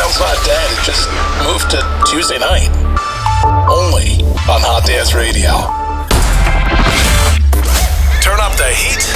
Sounds Not Dead. It just moved to Tuesday night. Only on Hot Dance Radio. Turn up the heat